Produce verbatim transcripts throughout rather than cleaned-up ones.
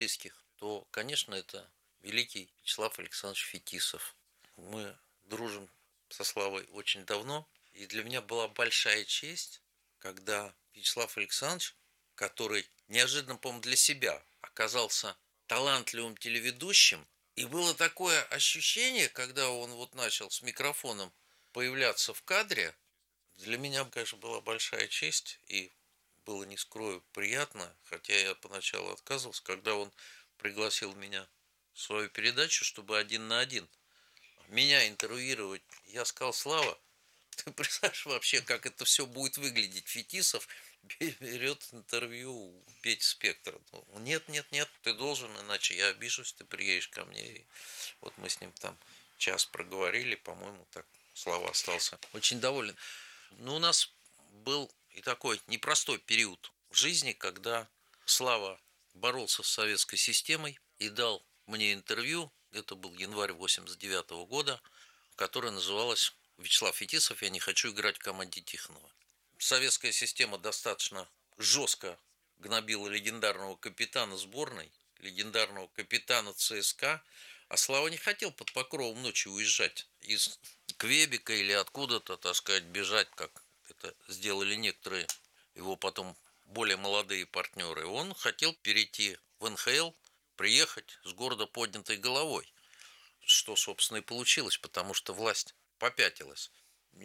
близких, то, конечно, это великий Вячеслав Александрович Фетисов. Мы дружим со Славой очень давно, и для меня была большая честь, когда Вячеслав Александрович, который неожиданно, по-моему, для себя оказался талантливым телеведущим, и было такое ощущение, когда он вот начал с микрофоном появляться в кадре, для меня, конечно, была большая честь, и было, не скрою, приятно, хотя я поначалу отказывался, когда он пригласил меня в свою передачу, чтобы один на один меня интервьюировать. Я сказал: Слава, ты представляешь вообще, как это все будет выглядеть? Фетисов берет интервью у Пети Спектра. Нет, нет, нет, ты должен, иначе я обижусь, ты приедешь ко мне. И вот мы с ним там час проговорили, по-моему, так Слава остался очень доволен. Но у нас был и такой непростой период в жизни, когда Слава боролся с советской системой и дал мне интервью, это был январь восемьдесят девятого года, которое называлось «Вячеслав Фетисов, я не хочу играть в команде Тихонова». Советская система достаточно жестко гнобила легендарного капитана сборной, легендарного капитана ЦСКА, а Слава не хотел под покровом ночи уезжать из Квебека или откуда-то, так сказать, бежать, как это сделали некоторые его потом более молодые партнеры. Он хотел перейти в эн ха эл, приехать с гордо поднятой головой, что, собственно, и получилось, потому что власть попятилась.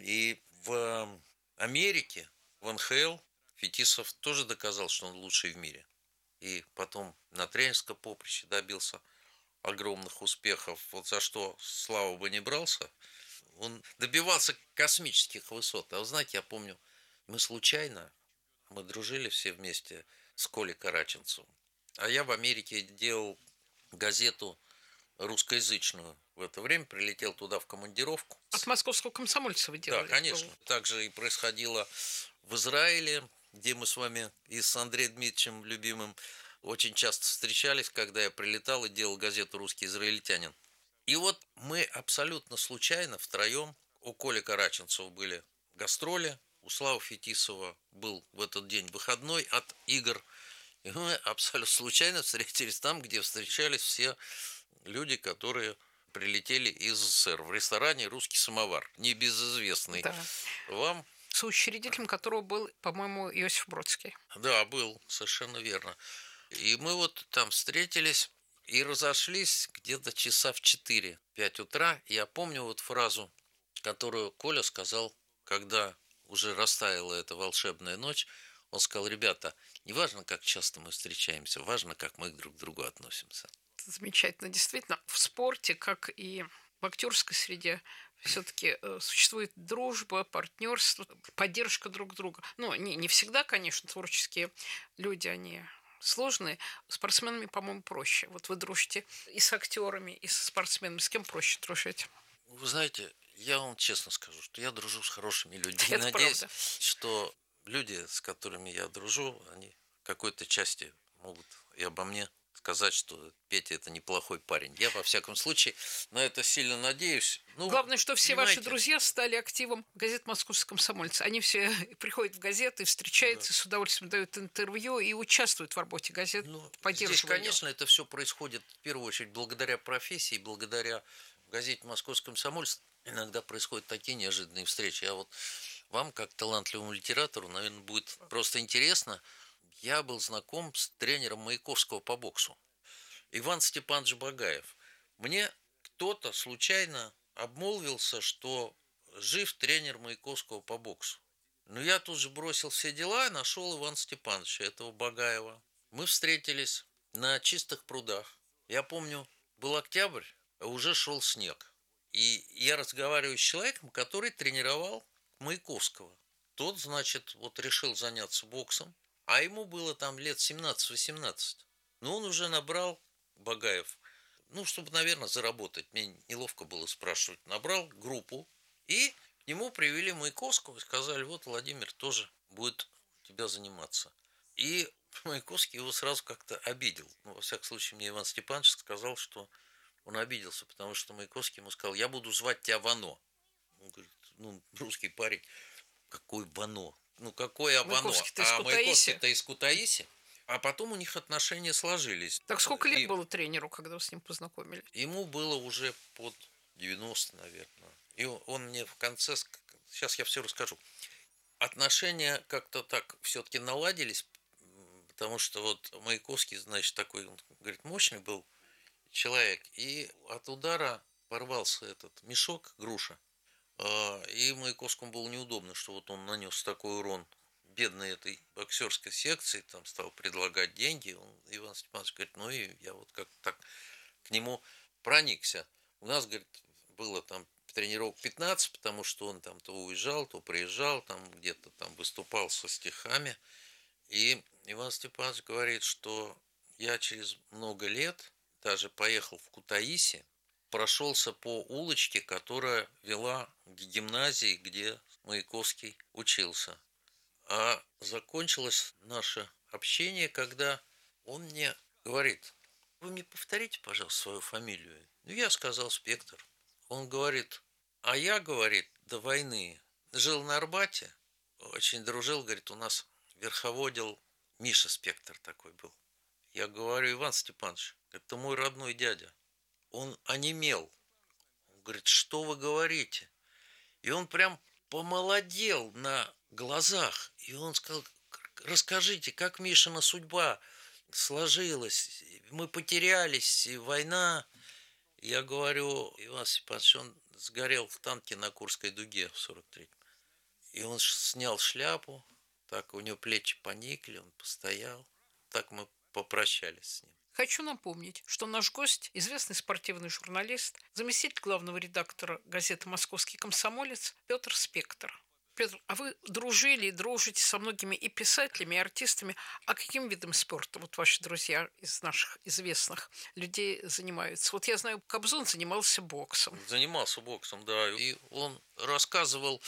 И в Америке, в эн ха эл, Фетисов тоже доказал, что он лучший в мире. И потом на тренерском поприще добился огромных успехов. Вот за что Слава бы не брался, он добивался космических высот. А вы знаете, я помню, мы случайно, мы дружили все вместе с Колей Караченцевым. А я в Америке делал газету русскоязычную. В это время прилетел туда в командировку. От московского комсомольца вы делали? Да, конечно. Так же и происходило в Израиле, где мы с вами и с Андреем Дмитриевичем любимым очень часто встречались, когда я прилетал и делал газету «Русский израильтянин». И вот мы абсолютно случайно втроем, у Коли Караченцева были гастроли, у Славы Фетисова был в этот день выходной от игр, и мы абсолютно случайно встретились там, где встречались все люди, которые прилетели из эс эс эс эр, в ресторане «Русский самовар», небезызвестный Да. вам. Соучредителем которого был, по-моему, Иосиф Бродский. Да, был, совершенно верно. И мы вот там встретились и разошлись где-то часа в четыре-пять утра. Я помню вот фразу, которую Коля сказал, когда уже растаяла эта волшебная ночь. Он сказал: ребята, не важно, как часто мы встречаемся, важно, как мы друг к другу относимся. Замечательно. Действительно, в спорте, как и в актерской среде, все-таки э, существует дружба, партнерство, поддержка друг друга. Ну, не, не всегда, конечно, творческие люди, они сложные. С спортсменами, по-моему, проще. Вот вы дружите и с актерами, и со спортсменами. С кем проще дружить? Вы знаете, я вам честно скажу, что я дружу с хорошими людьми. Это Надеюсь, правда. что люди, с которыми я дружу, они в какой-то части могут и обо мне сказать, что Петя — это неплохой парень. Я, во всяком случае, на это сильно надеюсь. Ну, главное, что все понимаете, ваши друзья стали активом газет «Московский комсомольец». Они все приходят в газеты, встречаются, да, с удовольствием дают интервью и участвуют в работе газет. Ну, поддерживают здесь, конечно, это все происходит в первую очередь благодаря профессии, благодаря газете «Московский комсомольец». Иногда происходят такие неожиданные встречи. А вот вам, как талантливому литератору, наверное, будет просто интересно. Я был знаком с тренером Маяковского по боксу. Иван Степанович Багаев. Мне кто-то случайно обмолвился, что жив тренер Маяковского по боксу. Но я тут же бросил все дела и нашел Ивана Степановича, этого Багаева. Мы встретились на Чистых прудах. Я помню, был октябрь, а уже шел снег. И я разговариваю с человеком, который тренировал Маяковского. Тот, значит, вот решил заняться боксом, а ему было там лет семнадцать-восемнадцать. Но он уже набрал, Багаев, ну, чтобы, наверное, заработать, мне неловко было спрашивать, набрал группу, и к нему привели Маяковского и сказали: вот Владимир тоже будет у тебя заниматься. И Маяковский его сразу как-то обидел. Ну, во всяком случае, мне Иван Степанович сказал, что он обиделся, потому что Маяковский ему сказал: я буду звать тебя Вано. Он говорит: ну, русский парень, какой Вано? Ну, какое Вано? Маяковский-то из А Кутаиси. Маяковский-то из Кутаиси. А потом у них отношения сложились. Так сколько лет И было тренеру, когда вы с ним познакомились? ему было уже под девяносто, наверное. И он мне в конце... Сейчас я все расскажу. Отношения как-то так все-таки наладились, потому что вот Маяковский, значит, такой, он, говорит, мощный был человек. И от удара порвался этот мешок, груша. И Маяковскому было неудобно, что вот он нанес такой урон бедной этой боксерской секции, там стал предлагать деньги. Он, Иван Степанович говорит, ну и я вот как-то так к нему проникся. У нас, говорит, было там тренировок пятнадцать, потому что он там то уезжал, то приезжал, там где-то там выступал со стихами. И Иван Степанович говорит, что я через много лет даже поехал в Кутаиси, прошелся по улочке, которая вела к гимназии, где Маяковский учился. А закончилось наше общение, когда он мне говорит, вы мне повторите, пожалуйста, свою фамилию. Ну, я сказал Спектр. Он говорит, а я, говорит, до войны жил на Арбате, очень дружил, говорит, у нас верховодил Миша Спектр такой был. Я говорю, Иван Степанович, это мой родной дядя. Он онемел. Он говорит, что вы говорите? И он прям помолодел на глазах. И он сказал, расскажите, как Мишина судьба сложилась. Мы потерялись, и война. Я говорю, Иван Степанович, он сгорел в танке на Курской дуге в сорок третьем. И он снял шляпу, так у него плечи поникли, он постоял. Так мы попрощались с ним. Хочу напомнить, что наш гость – известный спортивный журналист, заместитель главного редактора газеты «Московский комсомолец» Петр Спектр. Петр, а вы дружили и дружите со многими и писателями, и артистами. А каким видом спорта вот ваши друзья из наших известных людей занимаются? Вот я знаю, Кобзон занимался боксом. Занимался боксом, да. И он рассказывал,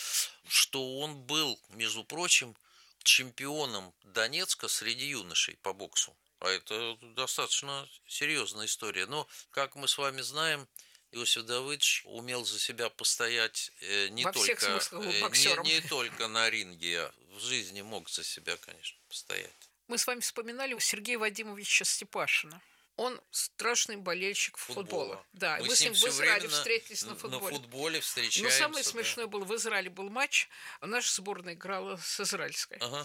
что он был, между прочим, чемпионом Донецка среди юношей по боксу. А это достаточно серьезная история. Но, как мы с вами знаем, Иосиф Давыдович умел за себя постоять не, Во всех только, смыслах был боксером. не, не только на ринге, а в жизни мог за себя, конечно, постоять. Мы с вами вспоминали Сергея Вадимовича Степашина. Он страшный болельщик футбола. футбола. Да, мы, мы с ним в Израиле встретились на, на футболе. На футболе встречаемся. Но самое смешное да. было, в Израиле был матч, наша сборная играла с израильской. Ага.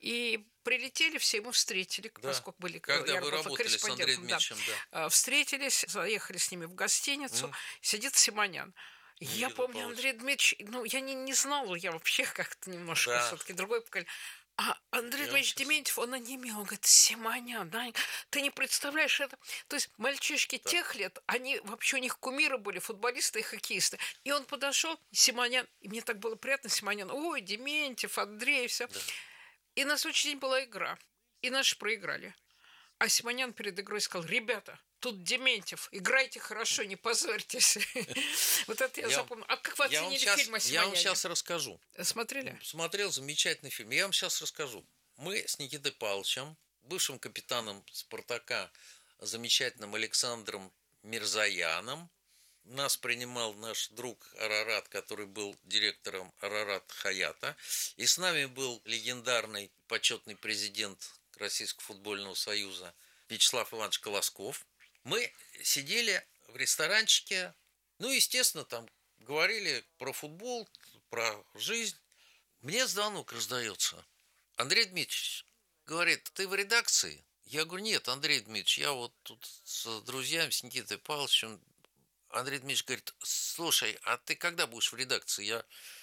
И прилетели все, мы встретили, да. поскольку были Когда я вы работали с Андреем Дмитриевичем, да. да. Встретились, заехали с ними в гостиницу, mm. сидит Симонян. Не я помню, получше. Андрей Дмитриевич, ну, я не, не знала, я вообще как-то немножко да. все-таки другой поколение. А Андрей я Дмитриевич Дементьев, он онемел, он говорит, Симонян, да, ты не представляешь это. То есть мальчишки да. тех лет, они вообще у них кумиры были, футболисты и хоккеисты. И он подошел, Симонян, и мне так было приятно, Симонян, ой, Дементьев, Андрей, все. Да. И на следующий день была игра, и наши проиграли. А Симонян перед игрой сказал, ребята, тут Дементьев, играйте хорошо, не позорьтесь. Вот это я запомнил. А как вы оценили фильм о Симоняне? Я вам сейчас расскажу. Смотрели? Смотрел замечательный фильм. Я вам сейчас расскажу. Мы с Никитой Павловичем, бывшим капитаном «Спартака», замечательным Александром Мирзаяном, нас принимал наш друг Арарат, который был директором Арарат Хаята. И с нами был легендарный почетный президент Российского футбольного союза Вячеслав Иванович Колосков. Мы сидели в ресторанчике, ну, естественно, там говорили про футбол, про жизнь. Мне звонок раздается. Андрей Дмитриевич говорит, ты в редакции? Я говорю, нет, Андрей Дмитриевич, я вот тут с друзьями, с Никитой Павловичем. Андрей Дмитриевич говорит, слушай, а ты когда будешь в редакции? Я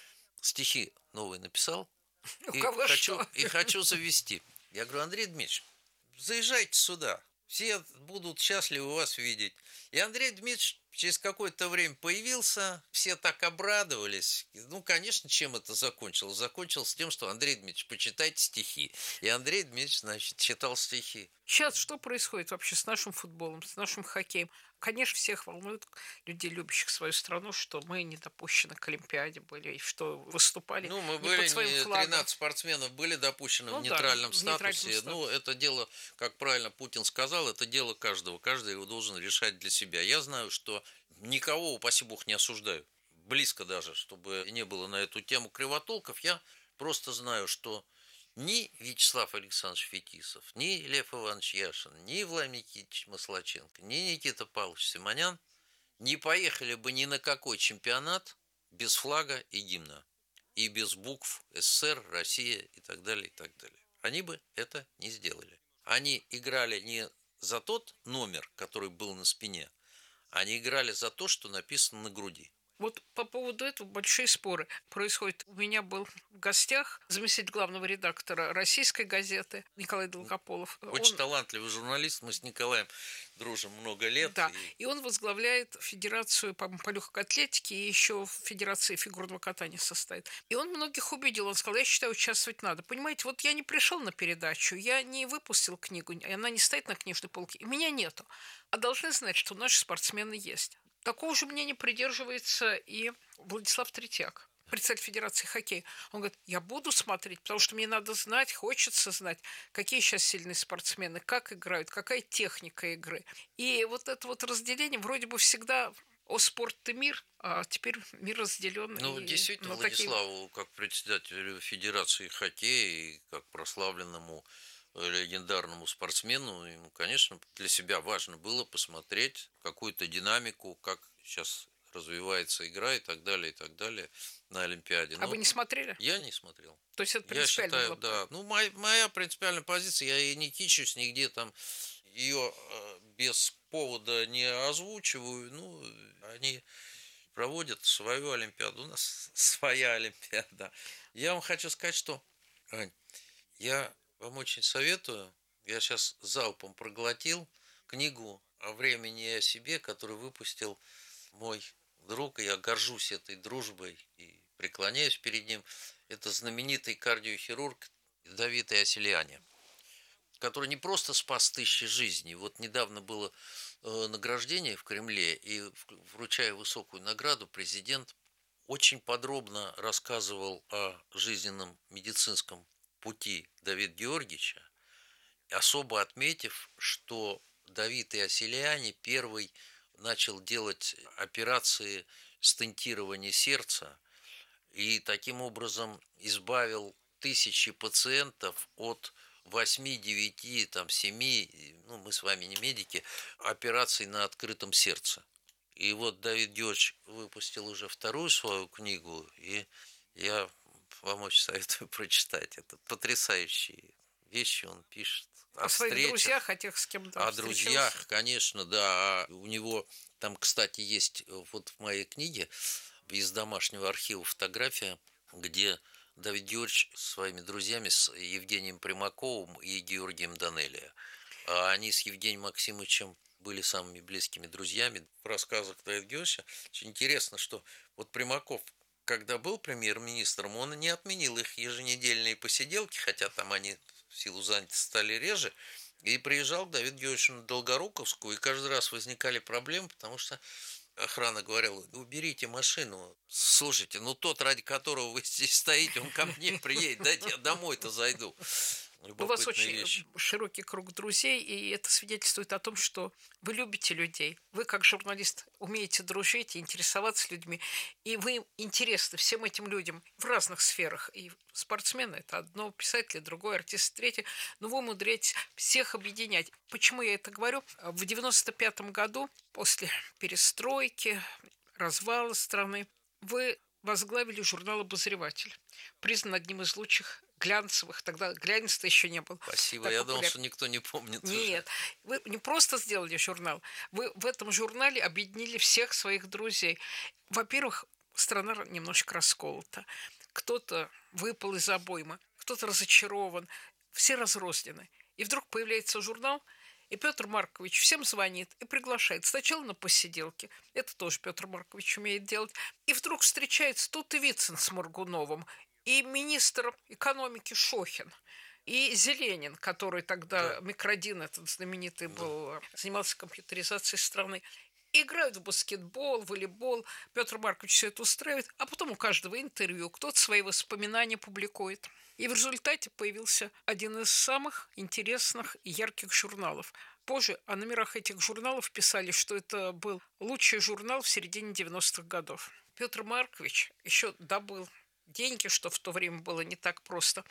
стихи новые написал и хочу, и хочу завести. Я говорю, Андрей Дмитриевич, заезжайте сюда, все будут счастливы вас видеть. И Андрей Дмитриевич через какое-то время появился, все так обрадовались. Ну, конечно, чем это закончилось? Закончилось тем, что Андрей Дмитриевич, почитайте стихи. И Андрей Дмитриевич, значит, читал стихи. Сейчас что происходит вообще с нашим футболом, с нашим хоккеем? Конечно, всех волнует, людей, любящих свою страну, что мы не допущены к Олимпиаде были, и что выступали ну, мы не были, под своим не, флагом. тринадцать спортсменов были допущены ну, в нейтральном да, статусе. статусе. Ну, это дело, как правильно Путин сказал, это дело каждого. Каждый его должен решать для себя. Я знаю, что никого, упаси бог, не осуждаю. Близко даже, чтобы не было на эту тему кривотолков. Я просто знаю, что Ни Вячеслав Александрович Фетисов, ни Лев Иванович Яшин, ни Владимир Никитич Маслаченко, ни Никита Павлович Симонян не поехали бы ни на какой чемпионат без флага и гимна. И без букв СССР, Россия и так далее, и так далее. Они бы это не сделали. Они играли не за тот номер, который был на спине, они играли за то, что написано на груди. Вот по поводу этого большие споры происходят. У меня был в гостях заместитель главного редактора «Российской газеты» Николай Долгополов. Очень он... талантливый журналист, мы с Николаем дружим много лет. Да, и, и он возглавляет Федерацию по, по легкой атлетике и еще в Федерации фигурного катания состоит. И он многих убедил, он сказал, я считаю, участвовать надо. Понимаете, вот я не пришел на передачу, я не выпустил книгу, она не стоит на книжной полке, и меня нету. А должны знать, что наши спортсмены есть. Такого же мнения придерживается и Владислав Третьяк, председатель Федерации хоккея. Он говорит, я буду смотреть, потому что мне надо знать, хочется знать, какие сейчас сильные спортсмены, как играют, какая техника игры. И вот это вот разделение вроде бы всегда о спорт и мир, а теперь мир разделен. Ну, и действительно, Владиславу, такие... как председателю Федерации хоккея и как прославленному легендарному спортсмену, ему, конечно, для себя важно было посмотреть какую-то динамику, как сейчас развивается игра и так далее, и так далее на Олимпиаде. А Но вы не смотрели? Я не смотрел. То есть это принципиально? Я считаю, да. Ну, моя, моя принципиальная позиция, я и не кичусь нигде там, ее без повода не озвучиваю. Ну, они проводят свою Олимпиаду, у нас своя Олимпиада. Я вам хочу сказать, что, Ань, я вам очень советую, я сейчас залпом проглотил книгу о времени и о себе, которую выпустил мой друг, и я горжусь этой дружбой и преклоняюсь перед ним. Это знаменитый кардиохирург Давид Иосилиани, который не просто спас тысячи жизней. Вот недавно было э, награждение в Кремле, и вручая высокую награду, президент очень подробно рассказывал о жизненном медицинском пути Давида Георгиевича, особо отметив, что Давид Иосилиани первый начал делать операции стентирования сердца и таким образом избавил тысячи пациентов от восьми, девяти, там, семи, ну, мы с вами не медики, операций на открытом сердце. И вот Давид Георгиевич выпустил уже вторую свою книгу, и я вам очень советую прочитать. Это потрясающие вещи он пишет. О, о своих встречах, друзьях, о тех, с кем там О друзьях, конечно, да. У него там, кстати, есть вот в моей книге из домашнего архива фотография, где Давид Георгиевич со своими друзьями, с Евгением Примаковым и Георгием Данелия. А они с Евгением Максимовичем были самыми близкими друзьями. В рассказах Давида Георгиевича очень интересно, что вот Примаков, когда был премьер-министром, он не отменил их еженедельные посиделки, хотя там они в силу занятости стали реже, и приезжал к Давиду Георгиевичу на Долгоруковскую, и каждый раз возникали проблемы, потому что охрана говорила, уберите машину, слушайте, ну тот, ради которого вы здесь стоите, он ко мне приедет, дайте я домой-то зайду. У вас очень вещь. Широкий круг друзей, и это свидетельствует о том, что вы любите людей. Вы, как журналист, умеете дружить и интересоваться людьми, и вы интересны всем этим людям в разных сферах. И спортсмены – это одно, писатели – другое, артист – третье. Но вы умудряетесь всех объединять. Почему я это говорю? В девяносто пятом году, после перестройки, развала страны, вы возглавили журнал «Обозреватель», признан одним из лучших глянцевых, тогда глянец-то еще не был. Спасибо, я думал, что никто не помнит. Нет, вы не просто сделали журнал, вы в этом журнале объединили всех своих друзей. Во-первых, страна немножечко расколота, кто-то выпал из обоймы, кто-то разочарован, все разрознены. И вдруг появляется журнал, и Петр Маркович всем звонит и приглашает. Сначала на посиделки, это тоже Петр Маркович умеет делать, и вдруг встречается тут и Вицин с Моргуновым, и министр экономики Шохин, и Зеленин, который тогда, да. Микродин этот знаменитый был, да. Занимался компьютеризацией страны. Играют в баскетбол, волейбол. Петр Маркович все это устраивает, а потом у каждого интервью кто-то свои воспоминания публикует. И в результате появился один из самых интересных и ярких журналов. Позже о номерах этих журналов писали, что это был лучший журнал в середине девяностых годов. Петр Маркович еще добыл деньги, что в то время было не так просто,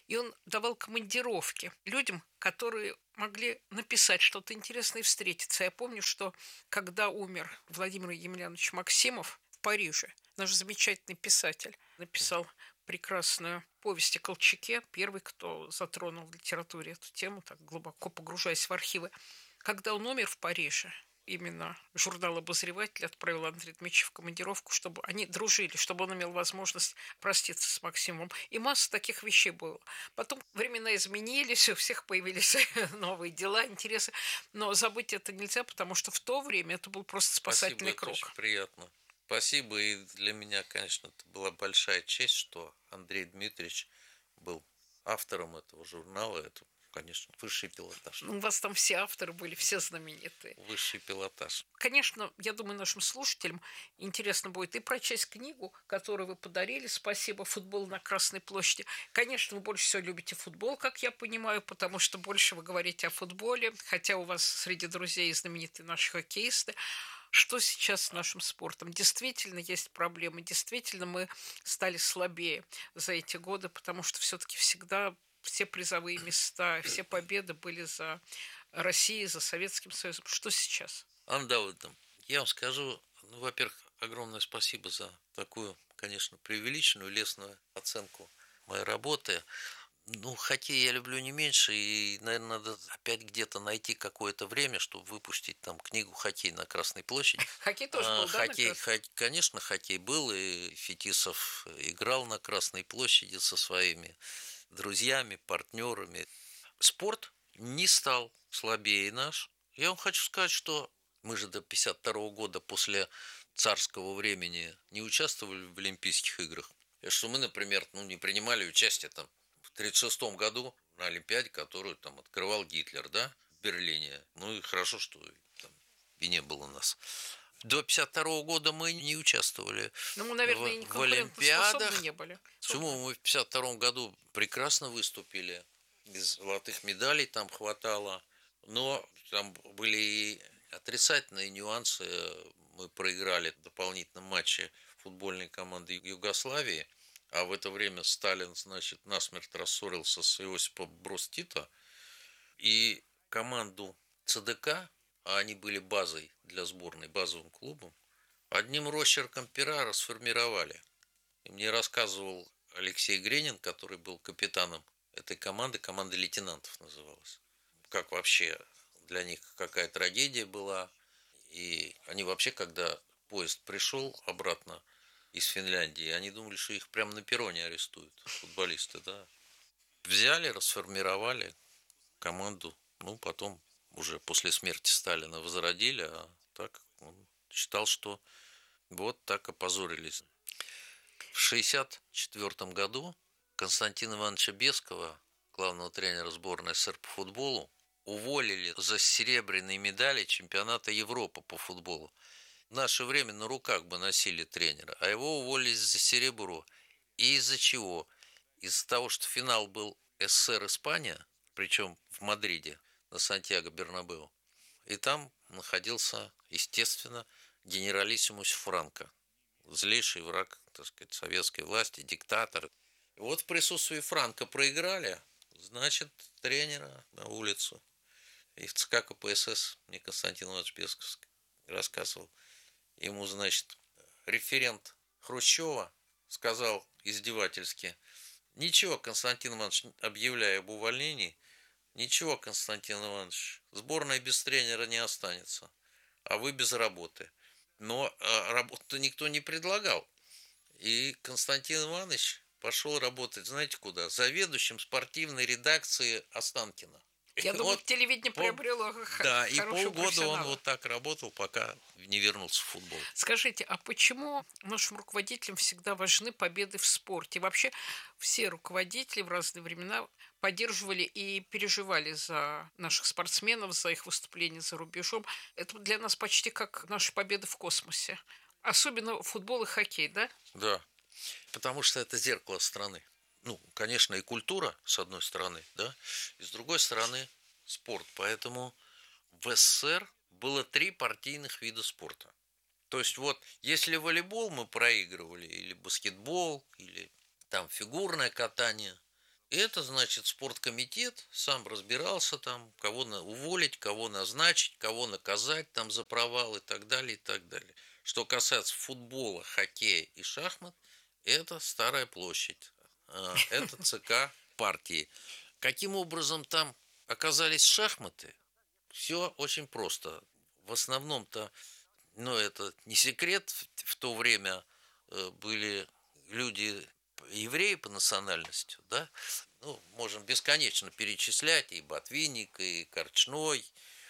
и он давал командировки людям, которые могли написать что-то интересное и встретиться. Я помню, что когда умер Владимир Емельянович Максимов в Париже, наш замечательный писатель написал прекрасную повесть о Колчаке, первый, кто затронул в литературе эту тему, так глубоко погружаясь в архивы. Когда он умер в Париже, именно журнал «Обозреватель» отправил Андрея Дмитриевича в командировку, чтобы они дружили, чтобы он имел возможность проститься с Максимом. И масса таких вещей было. Потом времена изменились, у всех появились новые дела, интересы. Но забыть это нельзя, потому что в то время это был просто спасательный Спасибо, круг. это очень приятно. Спасибо, и для меня, конечно, это была большая честь, что Андрей Дмитриевич был автором этого журнала. Это, конечно, высший пилотаж. Ну, у вас там все авторы были, все знаменитые. Высший пилотаж. Конечно, я думаю, нашим слушателям интересно будет и прочесть книгу, которую вы подарили. Спасибо, «Футбол на Красной площади». Конечно, вы больше всего любите футбол, как я понимаю, потому что больше вы говорите о футболе, хотя у вас среди друзей знаменитые наши хоккеисты. Что сейчас с нашим спортом? Действительно есть проблемы, действительно мы стали слабее за эти годы, потому что все-таки всегда все призовые места, все победы были за Россией, за Советским Союзом. Что сейчас? Анна Давыдовна, я вам скажу, ну, во-первых, огромное спасибо за такую, конечно, преувеличенную, лестную оценку моей работы. Ну, хоккей я люблю не меньше, и, наверное, надо опять где-то найти какое-то время, чтобы выпустить там книгу «Хоккей на Красной площади». Хоккей тоже был, а, да? хоккей, хоккей, конечно, хоккей был, и Фетисов играл на Красной площади со своими друзьями, партнерами. Спорт не стал слабее наш. Я вам хочу сказать, что мы же до пятьдесят второго года после царского времени не участвовали в Олимпийских играх. И что мы, например, ну, не принимали участие там в тридцать шестом году на Олимпиаде, которую там открывал Гитлер, да, в Берлине. Ну и хорошо, что там и не было нас. До пятьдесят второго года мы не участвовали ну, мы, наверное, в, и не в Олимпиадах. не были. Почему мы в пятьдесят втором году прекрасно выступили, без золотых медалей там хватало, но там были и отрицательные нюансы. Мы проиграли в дополнительном матче футбольной команды Югославии, а в это время Сталин, значит, насмерть рассорился с Иосипом Брос Тито, и команду ЦДК, а они были базой для сборной, базовым клубом, одним росчерком пера расформировали. И мне рассказывал Алексей Гренин, который был капитаном этой команды, команда лейтенантов называлась, как вообще для них какая трагедия была. И они вообще, когда поезд пришел обратно из Финляндии, они думали, что их прямо на перроне арестуют, футболисты, да. Взяли, расформировали команду, ну, потом уже после смерти Сталина возродили, а так он считал, что вот так опозорились. В шестьдесят четвёртом году Константина Ивановича Бескова, главного тренера сборной СССР по футболу, уволили за серебряные медали чемпионата Европы по футболу. В наше время на руках бы носили тренера, а его уволили за серебро. И из-за чего? Из-за того, что финал был СССР-Испания, причем в Мадриде, на Сантьяго-Бернабеу. И там находился, естественно, генералиссимус Франко, злейший враг, так сказать, советской власти, диктатор. И вот в присутствии Франко проиграли, значит, тренера на улицу. И в ЦК КПСС мне Константин Иванович Бесков рассказывал. Ему, значит, референт Хрущева сказал издевательски: ничего, Константин Иванович, объявляя об увольнении, ничего, Константин Иванович, сборная без тренера не останется, а вы без работы. Но а, работу никто не предлагал. И Константин Иванович пошел работать, знаете куда? Заведующим спортивной редакции Останкина. Я думаю, вот, телевидение пол... приобрело да, и полгода он вот так работал, пока не вернулся в футбол. Скажите, а почему нашим руководителям всегда важны победы в спорте? Вообще все руководители в разные времена поддерживали и переживали за наших спортсменов, за их выступления за рубежом. Это для нас почти как наши победы в космосе. Особенно футбол и хоккей, да? Да, потому что это зеркало страны. Ну, конечно, и культура, с одной стороны, да, и с другой стороны спорт. Поэтому в СССР было три партийных вида спорта. То есть вот, если волейбол мы проигрывали, или баскетбол, или там фигурное катание, И это значит, спорткомитет сам разбирался там, кого на- уволить, кого назначить, кого наказать там за провал и так далее, и так далее. Что касается футбола, хоккея и шахмат, это Старая площадь, а, это ЦК партии. Каким образом там оказались шахматы? Все очень просто. В основном-то, ну, это не секрет, в в то время э, были люди евреи по национальности, да, ну, можем бесконечно перечислять и Ботвинник, и Корчной,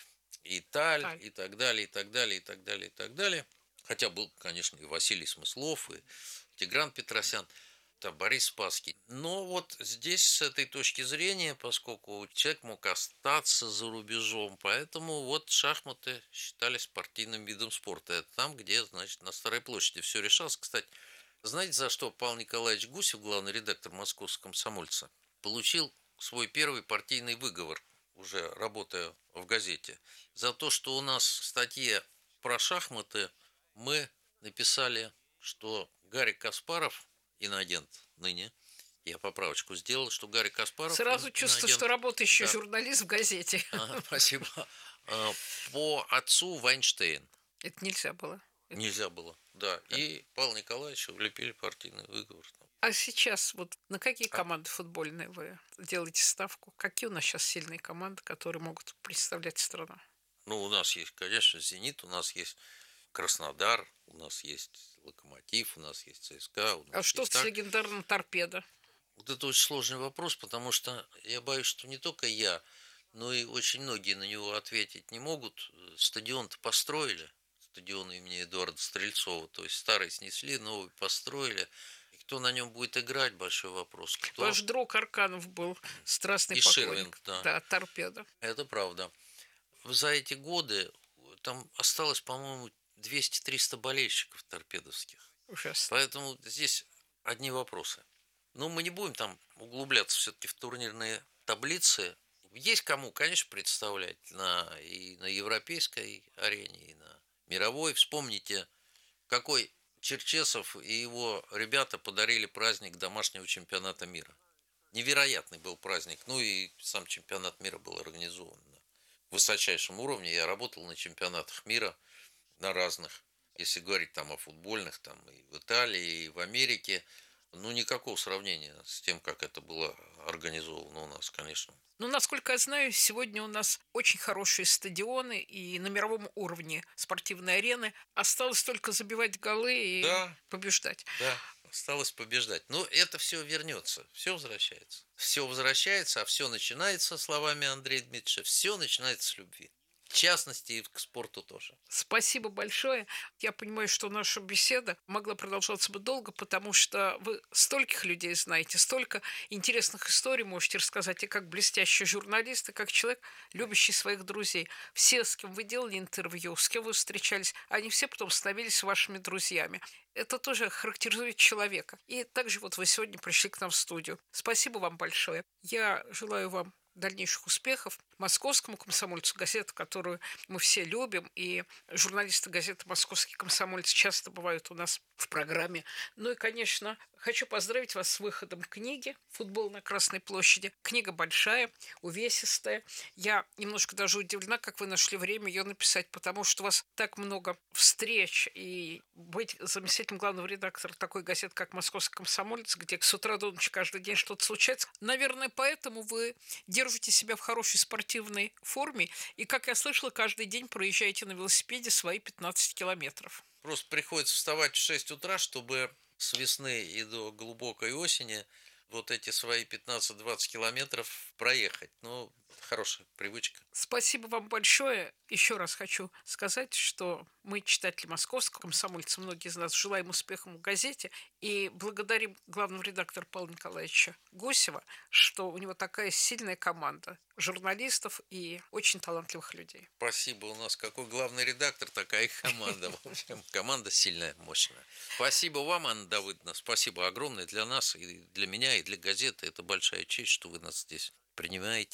и Таль, Таль. и так далее, и так далее, и так далее, и так далее. Хотя был, конечно, и Василий Смыслов, и Тигран Петросян, там Борис Спасский. Но вот здесь, с этой точки зрения, поскольку человек мог остаться за рубежом, поэтому вот шахматы считались партийным видом спорта. Это там, где, значит, на Старой площади все решалось. Кстати, знаете, за что Павел Николаевич Гусев, главный редактор «Московского комсомольца», получил свой первый партийный выговор, уже работая в газете? За то, что у нас в статье про шахматы мы написали, что Гарри Каспаров, иноагент ныне, я поправочку сделал, что Гарри Каспаров, Сразу чувствую, что иноагент, работающий да, журналист в газете. ага, спасибо, а, по отцу Вайнштейн. Это нельзя было. Это- Нельзя было, да. да. И Павла Николаевича влепили партийный выговор. А сейчас вот на какие А, команды футбольные вы делаете ставку? Какие у нас сейчас сильные команды, которые могут представлять страну? ну, у нас есть, конечно, «Зенит», у нас есть Краснодар, у нас есть «Локомотив», у нас есть ЦСКА, у А нас что есть с так. легендарным торпедо? Вот это очень сложный вопрос, потому что я боюсь, что не только я, но и очень многие на него ответить не могут. Стадион-то построили, стадион имени Эдуарда Стрельцова, то есть старый снесли, новый построили. И кто на нем будет играть, большой вопрос. Кто? Ваш друг Арканов был страстный И поклонник. Ширвинг, да, Да, торпедо. это правда. За эти годы там осталось, по-моему, двести-триста болельщиков торпедовских. Ужасно. Поэтому здесь одни вопросы. Но мы не будем там углубляться все-таки в турнирные таблицы. Есть кому, конечно, представлять на, и на европейской арене, и на мировой. Вспомните, какой Черчесов и его ребята подарили праздник домашнего чемпионата мира. Невероятный был праздник. Ну и сам чемпионат мира был организован на высочайшем уровне. Я работал на чемпионатах мира на разных. Если говорить там о футбольных, там и в Италии, и в Америке, ну никакого сравнения с тем, как это было организовано у нас, конечно. Ну, насколько я знаю, сегодня у нас очень хорошие стадионы и на мировом уровне спортивные арены. Осталось только забивать голы и Да, побеждать. да, осталось побеждать. Но это все вернется, все возвращается. Все возвращается, а все начинается, словами Андрея Дмитриевича, все начинается с любви. В частности, и к спорту тоже. Спасибо большое. Я понимаю, что наша беседа могла продолжаться бы долго, потому что вы стольких людей знаете, столько интересных историй можете рассказать, и как блестящий журналист, и как человек, любящий своих друзей. Все, с кем вы делали интервью, с кем вы встречались, они все потом становились вашими друзьями. Это тоже характеризует человека. И также вот вы сегодня пришли к нам в студию. Спасибо вам большое. Я желаю вам дальнейших успехов московскому комсомольцу, газету, которую мы все любим, и журналисты газеты «Московский комсомолец» часто бывают у нас в программе. Ну и, конечно, хочу поздравить вас с выходом книги «Футбол на Красной площади». Книга большая, увесистая. Я немножко даже удивлена, как вы нашли время ее написать, потому что у вас так много встреч, и быть заместителем главного редактора такой газеты, как «Московский комсомолец», где с утра до ночи каждый день что-то случается. Наверное, поэтому вы держите себя в хорошей спортивной форме, и, как я слышала, каждый день проезжаете на велосипеде свои пятнадцать километров. Просто приходится вставать в шесть утра, чтобы с весны и до глубокой осени вот эти свои пятнадцать-двадцать километров проехать. Ну, хорошая привычка. Спасибо вам большое. Еще раз хочу сказать, что мы, читатели «Московского комсомольца», многие из нас желаем успехом в газете и благодарим главного редактора Павла Николаевича Гусева, что у него такая сильная команда журналистов и очень талантливых людей. Спасибо. У нас какой главный редактор, такая и команда. В общем, команда сильная, мощная. Спасибо вам, Анна Давыдовна. Спасибо огромное для нас, и для меня, и для газеты. Это большая честь, что вы нас здесь принимаете.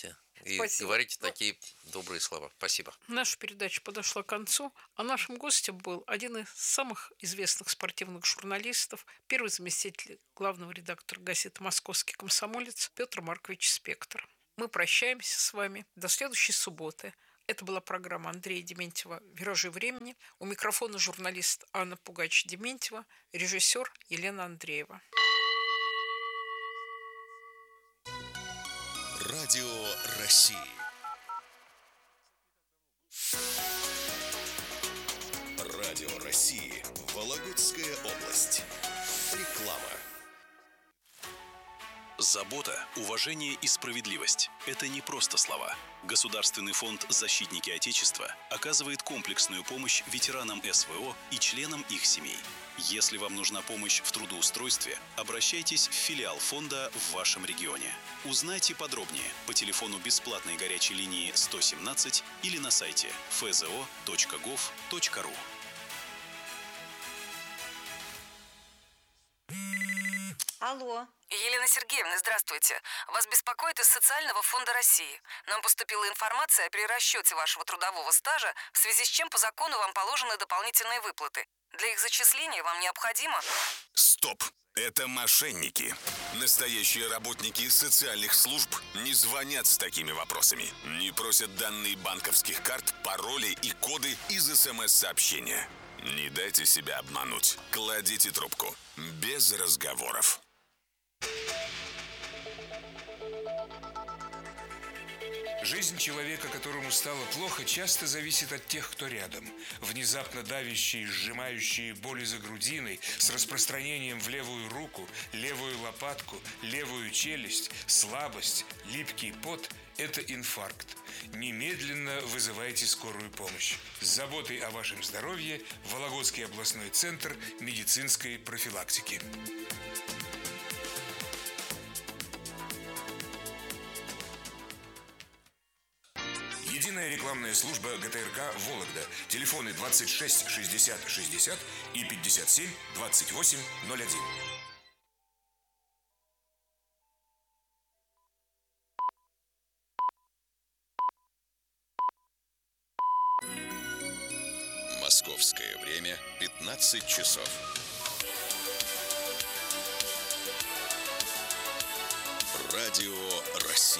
и Спасибо. говорите Ну, такие добрые слова. Спасибо. Наша передача подошла к концу, а нашим гостем был один из самых известных спортивных журналистов, первый заместитель главного редактора газеты «Московский комсомолец» Петр Маркович Спектр. Мы прощаемся с вами до следующей субботы. Это была программа Андрея Дементьева «Виражи времени». У микрофона журналист Анна Пугач-Дементьева, режиссер Елена Андреева. Радио России. Радио России. Вологодская область. Реклама. Забота, уважение и справедливость – это не просто слова. Государственный фонд «Защитники Отечества» оказывает комплексную помощь ветеранам эс вэ о и членам их семей. Если вам нужна помощь в трудоустройстве, обращайтесь в филиал фонда в вашем регионе. Узнайте подробнее по телефону бесплатной горячей линии сто семнадцать или на сайте эф зэ о точка гов точка ру. Алло. Елена Сергеевна, здравствуйте. Вас беспокоит из Социального фонда России. Нам поступила информация о перерасчете вашего трудового стажа, в связи с чем по закону вам положены дополнительные выплаты. Для их зачисления вам необходимо... Стоп! Это мошенники. Настоящие работники социальных служб не звонят с такими вопросами. Не просят данные банковских карт, пароли и коды из эс эм эс-сообщения. Не дайте себя обмануть. Кладите трубку. Без разговоров. Жизнь человека, которому стало плохо, часто зависит от тех, кто рядом. Внезапно давящие, сжимающие боли за грудиной, с распространением в левую руку, левую лопатку, левую челюсть, слабость, липкий пот – это инфаркт. Немедленно вызывайте скорую помощь. С заботой о вашем здоровье Вологодский областной центр медицинской профилактики. Единая рекламная служба гэ тэ эр ка «Вологда». Телефоны двадцать шесть шестьдесят шестьдесят и пятьдесят семь двадцать восемь ноль один. Московское время пятнадцать часов. Радио России.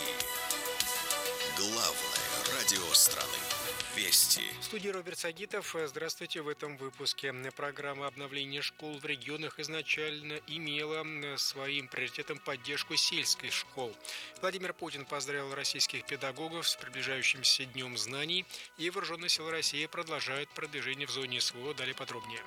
Главное радио страны. Вести. В студии Роберт Сагитов. Здравствуйте. В этом выпуске. Программа обновления школ в регионах изначально имела своим приоритетом поддержку сельских школ. Владимир Путин поздравил российских педагогов с приближающимся Днем знаний, и Вооруженные силы России продолжают продвижение в зоне эс вэ о. Далее подробнее.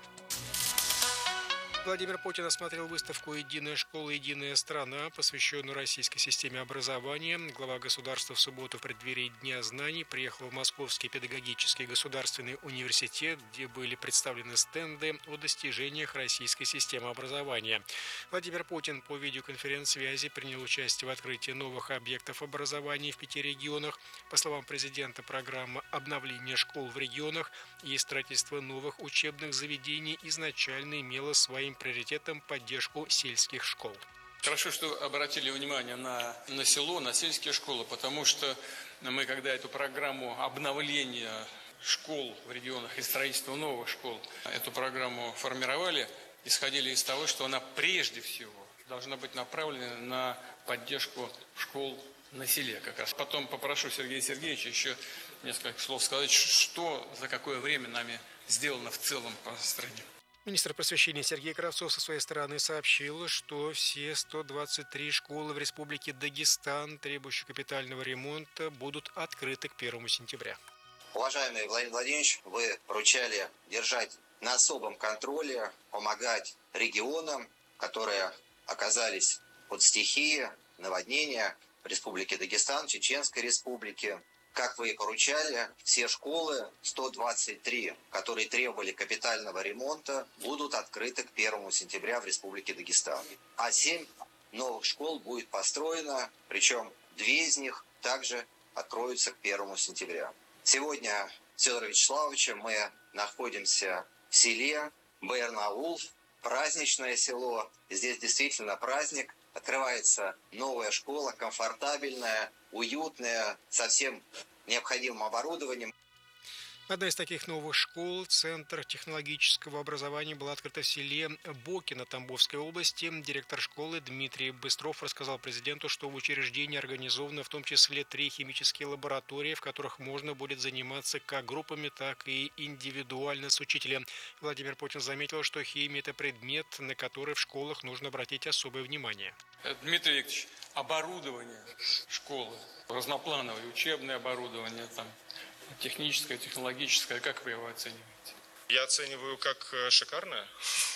Владимир Путин осмотрел выставку «Единая школа, единая страна», посвященную российской системе образования. Глава государства в субботу в преддверии Дня знаний приехал в Московский педагогический государственный университет, где были представлены стенды о достижениях российской системы образования. Владимир Путин по видеоконференц-связи принял участие в открытии новых объектов образования в пяти регионах. По словам президента, программа обновления школ в регионах и строительство новых учебных заведений изначально имела своим приоритетом поддержку сельских школ. Хорошо, что обратили внимание на, на село, на сельские школы, потому что мы, когда эту программу обновления школ в регионах и строительства новых школ, эту программу формировали, исходили из того, что она прежде всего должна быть направлена на поддержку школ на селе как раз. Потом попрошу Сергея Сергеевича еще несколько слов сказать, что за какое время нами сделано в целом по стране. Министр просвещения Сергей Кравцов со своей стороны сообщил, что все сто двадцать три школы в Республике Дагестан, требующие капитального ремонта, будут открыты к первому сентября. Уважаемый Владимир Владимирович, вы поручали держать на особом контроле, помогать регионам, которые оказались под стихией наводнения в Республике Дагестан, Чеченской Республике. Как вы и поручали, все школы, сто двадцать три, которые требовали капитального ремонта, будут открыты к первому сентября в Республике Дагестан. А семь новых школ будет построено, причем две из них также откроются к первому сентября. Сегодня, Федор Вячеславович, мы находимся в селе Баярнаул, праздничное село. Здесь действительно праздник. Открывается новая школа, комфортабельная, уютная, со всем необходимым оборудованием. Одна из таких новых школ, Центр технологического образования, была открыта в селе Бокино Тамбовской области. Директор школы Дмитрий Быстров рассказал президенту, что в учреждении организованы в том числе три химические лаборатории, в которых можно будет заниматься как группами, так и индивидуально с учителем. Владимир Путин заметил, что химия – это предмет, на который в школах нужно обратить особое внимание. Дмитрий Викторович, оборудование школы, разноплановое учебное оборудование, там, техническое, технологическое, как вы его оцениваете? Я оцениваю как шикарное.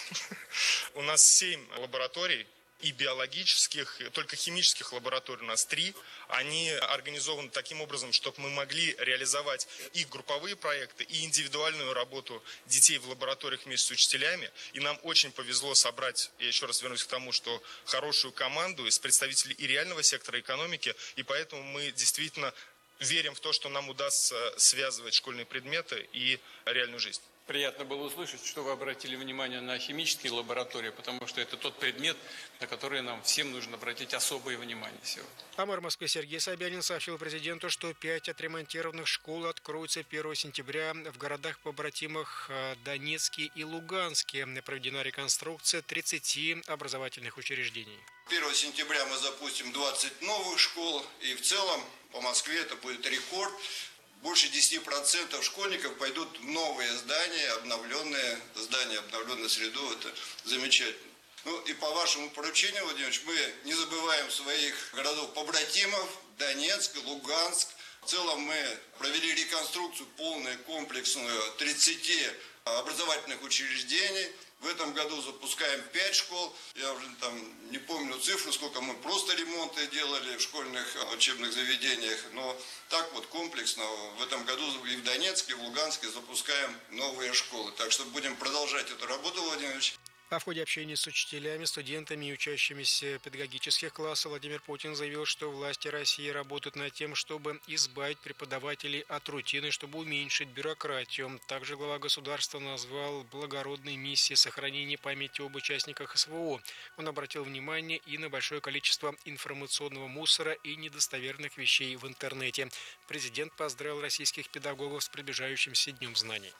У нас семь лабораторий, и биологических, только химических лабораторий у нас три. Они организованы таким образом, чтобы мы могли реализовать и групповые проекты, и индивидуальную работу детей в лабораториях вместе с учителями. И нам очень повезло собрать, я еще раз вернусь к тому, что хорошую команду из представителей и реального сектора экономики, и поэтому мы действительно верим в то, что нам удастся связывать школьные предметы и реальную жизнь. Приятно было услышать, что вы обратили внимание на химические лаборатории, потому что это тот предмет, на который нам всем нужно обратить особое внимание сегодня. А мэр Москвы Сергей Собянин сообщил президенту, что пять отремонтированных школ откроются первого сентября в городах-побратимах Донецке и Луганске. Проведена реконструкция тридцати образовательных учреждений. первого сентября мы запустим двадцать новых школ, и в целом по Москве это будет рекорд. Больше десяти процентов школьников пойдут в новые здания, обновленные здания, обновленную среду. Это замечательно. Ну и по вашему поручению, Владимир Ильич, мы не забываем своих городов-побратимов, Донецк, Луганск. В целом мы провели реконструкцию полную, комплексную тридцати образовательных учреждений. В этом году запускаем пять школ. Я уже там не помню цифру, сколько мы просто ремонты делали в школьных учебных заведениях. Но так вот комплексно в этом году и в Донецке, и в Луганске запускаем новые школы. Так что будем продолжать эту работу, Владимир Ильич. А в ходе общения с учителями, студентами и учащимися педагогических классов Владимир Путин заявил, что власти России работают над тем, чтобы избавить преподавателей от рутины, чтобы уменьшить бюрократию. Также глава государства назвал благородной миссией сохранения памяти об участниках СВО. Он обратил внимание и на большое количество информационного мусора и недостоверных вещей в интернете. Президент поздравил российских педагогов с приближающимся Днем знаний.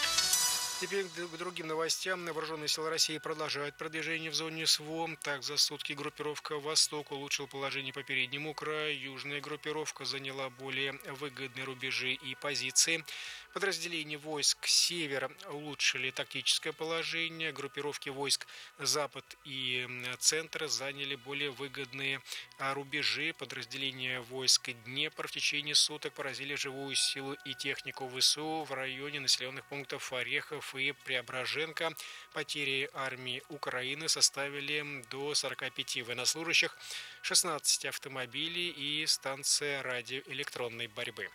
Теперь к другим новостям. Вооруженные силы России продолжают продвижение в зоне СВО. Так, за сутки группировка «Восток» улучшила положение по переднему краю. Южная группировка заняла более выгодные рубежи и позиции. Подразделения войск «Север» улучшили тактическое положение. Группировки войск «Запад» и «Центр» заняли более выгодные рубежи. Подразделения войск «Днепр» в течение суток поразили живую силу и технику ВСУ в районе населенных пунктов Орехов и Преображенко. Потери армии Украины составили до сорока пяти военнослужащих, шестнадцать автомобилей и станция радиоэлектронной борьбы.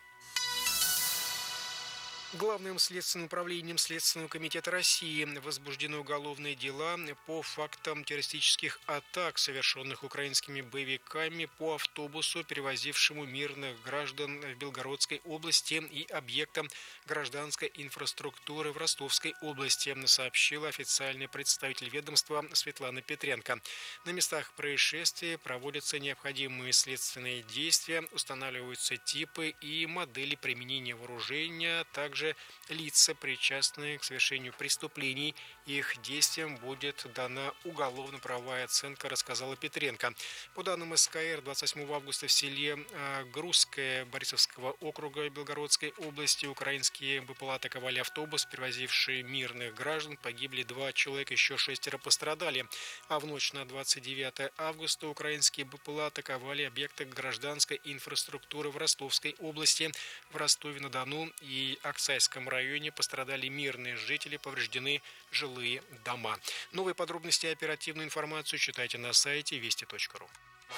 Главным следственным управлением Следственного комитета России возбуждены уголовные дела по фактам террористических атак, совершенных украинскими боевиками по автобусу, перевозившему мирных граждан в Белгородской области и объектам гражданской инфраструктуры в Ростовской области, сообщила официальный представитель ведомства Светлана Петренко. На местах происшествия проводятся необходимые следственные действия, устанавливаются типы и модели применения вооружения, также лица, причастные к совершению преступлений. Их действиям будет дана уголовно-правовая оценка, рассказала Петренко. По данным СКР, двадцать восьмого августа в селе Грузское Борисовского округа Белгородской области украинские БПЛА атаковали автобус, перевозивший мирных граждан. Погибли два человека, еще шестеро пострадали. А в ночь на двадцать девятое августа украинские БПЛА атаковали объекты гражданской инфраструктуры в Ростовской области. В Ростове-на-Дону и Аксайском районе пострадали мирные жители, повреждены жилые дома. Новые подробности и оперативную информацию читайте на сайте вести точка ру.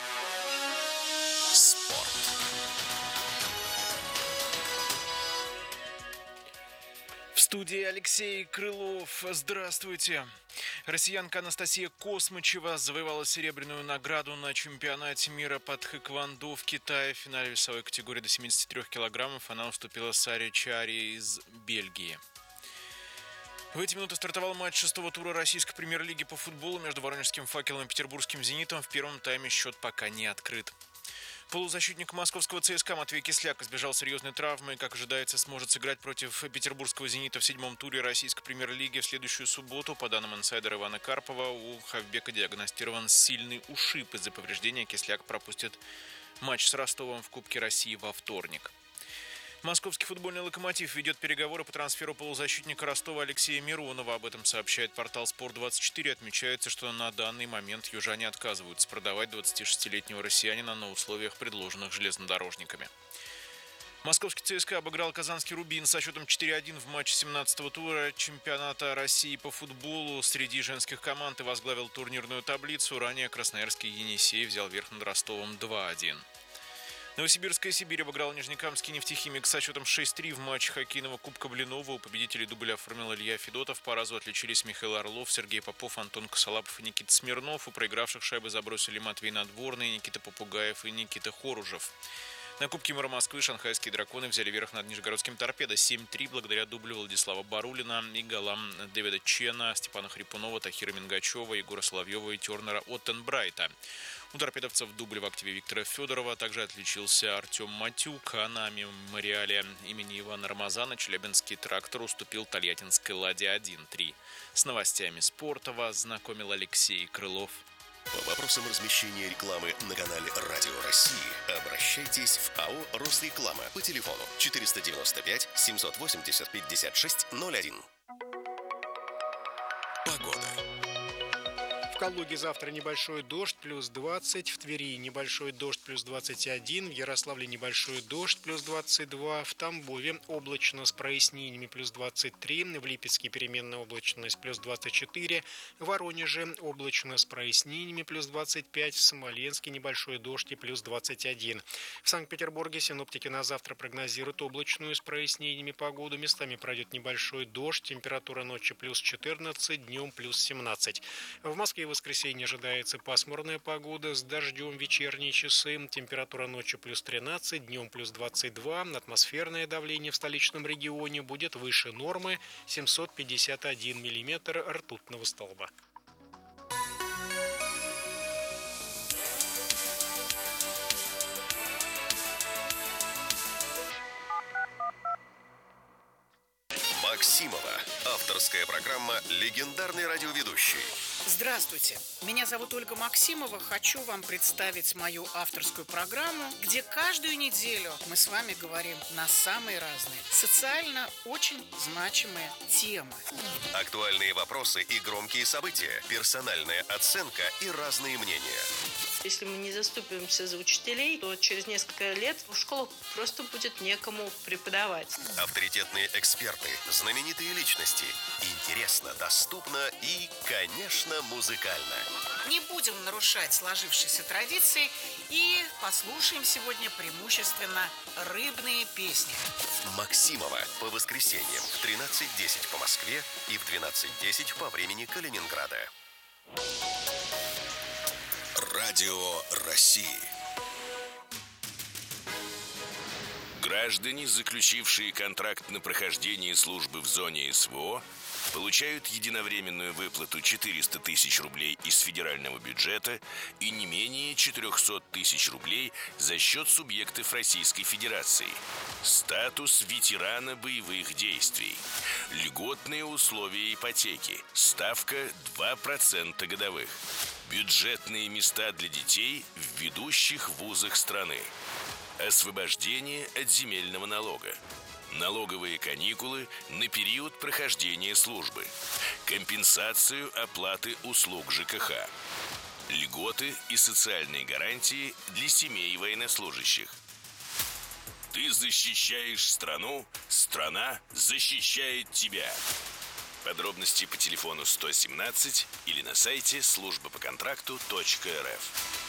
Спорт. В студии Алексей Крылов. Здравствуйте. Россиянка Анастасия Космычева завоевала серебряную награду на чемпионате мира по тхэквондо в Китае. В финале весовой категории до семидесяти трёх килограммов она уступила Саре Чари из Бельгии. В эти минуты стартовал матч шестого тура российской премьер-лиги по футболу между Воронежским «Факелом» и петербургским «Зенитом». В первом тайме счет пока не открыт. Полузащитник московского ЦСКА Матвей Кисляк избежал серьезной травмы и, как ожидается, сможет сыграть против петербургского «Зенита» в седьмом туре российской премьер-лиги в следующую субботу. По данным инсайдера Ивана Карпова, у Хавбека диагностирован сильный ушиб. Из-за повреждения Кисляк пропустит матч с Ростовом в Кубке России во вторник. Московский футбольный «Локомотив» ведет переговоры по трансферу полузащитника Ростова Алексея Миронова. Об этом сообщает портал «Спорт двадцать четыре». Отмечается, что на данный момент южане отказываются продавать двадцатишестилетнего россиянина на условиях, предложенных железнодорожниками. Московский ЦСКА обыграл казанский «Рубин» со счетом четыре один в матче семнадцатого тура чемпионата России по футболу. Среди женских команд и возглавил турнирную таблицу. Ранее красноярский «Енисей» взял верх над Ростовом два один. Новосибирская «Сибирь» обыграл нижнекамский «Нефтехимик» со счетом шесть три в матче хоккейного кубка Блинова. У победителей дубля оформил Илья Федотов. По разу отличились Михаил Орлов, Сергей Попов, Антон Косолапов и Никита Смирнов. У проигравших шайбы забросили Матвей Надворный, Никита Попугаев и Никита Хоружев. На Кубке мира Москвы шанхайские драконы взяли верх над нижегородским «Торпедо» семь три благодаря дублю Владислава Барулина и голам Дэвида Чена, Степана Хрипунова, Тахира Мингачева, Егора Соловьева и Тернера Оттенбрайта. У торпедовцев дубль в активе Виктора Федорова. Также отличился Артем Матюк, а на мемориале имени Ивана Рамазана челябинский «Трактор» уступил тольяттинской «Ладе» один три. С новостями спорта вас знакомил Алексей Крылов. По вопросам размещения рекламы на канале «Радио России» обращайтесь в АО «Росреклама» по телефону четыреста девяносто пять семьсот восемьдесят пятьдесят шесть ноль один. Погода. В Калуге завтра небольшой дождь, плюс двадцать. В Твери небольшой дождь, плюс двадцать один. В Ярославле небольшой дождь, плюс двадцать два. В Тамбове облачно с прояснениями, плюс двадцать три. В Липецке переменная облачность, плюс двадцать четыре. В Воронеже облачно с прояснениями, плюс двадцать пять. В Смоленске небольшой дождь и плюс двадцать один. В Санкт-Петербурге синоптики на завтра прогнозируют облачную с прояснениями погоду. Местами пройдет небольшой дождь. Температура ночью плюс четырнадцать, днем плюс семнадцать. В Москве в воскресенье ожидается пасмурная погода с дождем в вечерние часы. Температура ночью плюс тринадцать, днем плюс двадцать два. Атмосферное давление в столичном регионе будет выше нормы семьсот пятьдесят один миллиметр ртутного столба. Максимова. Авторская программа «Легендарный радиоведущий». Здравствуйте, меня зовут Ольга Максимова. Хочу вам представить мою авторскую программу, где каждую неделю мы с вами говорим на самые разные, социально очень значимые темы. Актуальные вопросы и громкие события, персональная оценка и разные мнения. Если мы не заступимся за учителей, то через несколько лет в школах просто будет некому преподавать. Авторитетные эксперты, знаменитые личности. Интересно, доступно и, конечно, музыкально. Не будем нарушать сложившиеся традиции и послушаем сегодня преимущественно рыбные песни. Максимова по воскресеньям в тринадцать десять по Москве и в двенадцать десять по времени Калининграда. Радио России. Граждане, заключившие контракт на прохождение службы в зоне СВО, получают единовременную выплату четыреста тысяч рублей из федерального бюджета и не менее четыреста тысяч рублей за счет субъектов Российской Федерации. Статус ветерана боевых действий. Льготные условия ипотеки. Ставка два процента годовых. Бюджетные места для детей в ведущих вузах страны. Освобождение от земельного налога. Налоговые каникулы на период прохождения службы. Компенсацию оплаты услуг ЖКХ. Льготы и социальные гарантии для семей военнослужащих. Ты защищаешь страну, страна защищает тебя. Подробности по телефону сто семнадцать или на сайте служба по контракту точка эр эф.